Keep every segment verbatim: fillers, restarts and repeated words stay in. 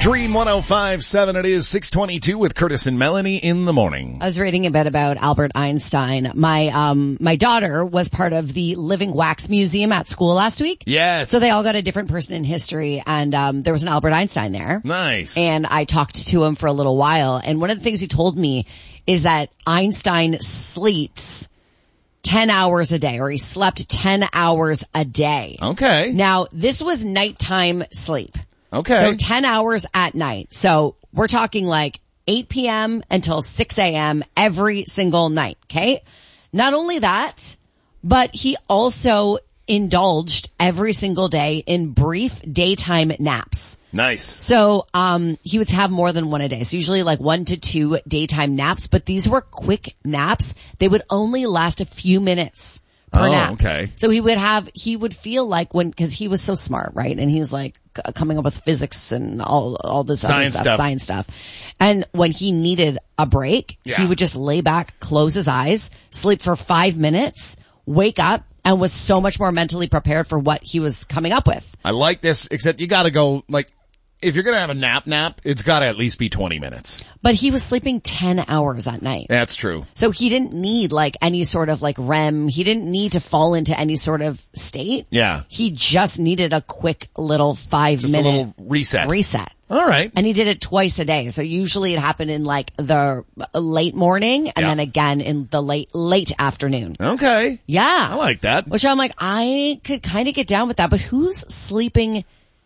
Dream one oh five point seven, it is six twenty-two with Curtis and Melanie in the morning. I was reading a bit about Albert Einstein. My, um, my daughter was part of the Living Wax Museum at school last week. Yes. So they all got a different person in history, and, um, there was an Albert Einstein there. Nice. And I talked to him for a little while, and one of the things he told me is that Einstein sleeps ten hours a day, or he slept ten hours a day. Okay. Now, this was nighttime sleep. Okay. So ten hours at night. So we're talking like eight p.m. until six a.m. every single night. Okay. Not only that, but he also indulged every single day in brief daytime naps. Nice. So, um, he would have more than one a day. So usually like one to two daytime naps, but these were quick naps. They would only last a few minutes per oh, nap. Okay. So he would have, he would feel like when, cause he was so smart, right? And he's like c- coming up with physics and all, all this Science other stuff, stuff. science stuff. And when he needed a break, Yeah. he would just lay back, close his eyes, sleep for five minutes, wake up, and was so much more mentally prepared for what he was coming up with. I like this, except you gotta go, like, if you're gonna have a nap nap, it's gotta at least be twenty minutes. But he was sleeping ten hours at night. That's true. So he didn't need like any sort of like R E M. He didn't need to fall into any sort of state. Yeah. He just needed a quick little five Just minute a little reset. reset. All right. And he did it twice a day. So usually it happened in like the late morning and Yeah. then again in the late, late afternoon. Okay. Yeah. I like that. Which I'm like, I could kind of get down with that, but who's sleeping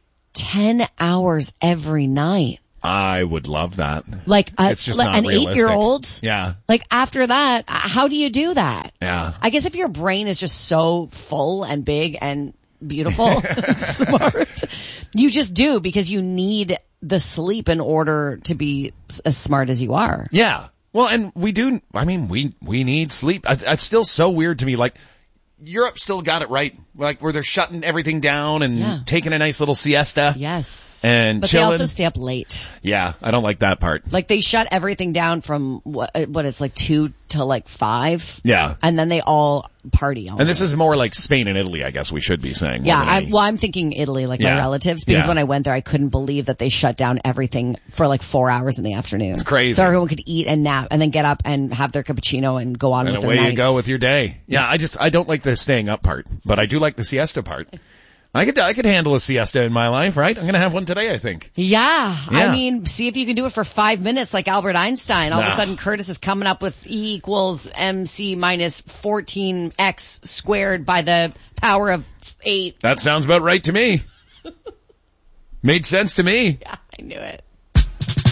ten hours every night? I would love that. Like, a, It's just like not an realistic. eight-year-old? Yeah. Like after that, how do you do that? Yeah. I guess if your brain is just so full and big and beautiful, and smart, you just do because you need the sleep in order to be as smart as you are. Yeah. Well, and we do, I mean, we, we need sleep. It's still so weird to me. Like, Europe still got it right. Like, where they're shutting everything down and Yeah. taking a nice little siesta. Yes. And but chilling. they also stay up late. Yeah, I don't like that part. Like they shut everything down from what, what it's like two to like five. Yeah. And then they all party all And this night. is more like Spain and Italy, I guess we should be saying. Yeah, more than I, any- well, I'm thinking Italy, like Yeah. my relatives, because Yeah. when I went there, I couldn't believe that they shut down everything for like four hours in the afternoon. It's crazy. So everyone could eat and nap and then get up and have their cappuccino and go on and with their away nights. you go with your day. Yeah, I just, I don't like the staying up part, but I do like the siesta part. I could, I could handle a siesta in my life, right? I'm gonna have one today, I think. Yeah, Yeah. I mean, see if you can do it for five minutes like Albert Einstein. All of Nah. a sudden Curtis is coming up with E equals mc minus fourteen x squared by the power of eight. That sounds about right to me. Made sense to me. Yeah, I knew it.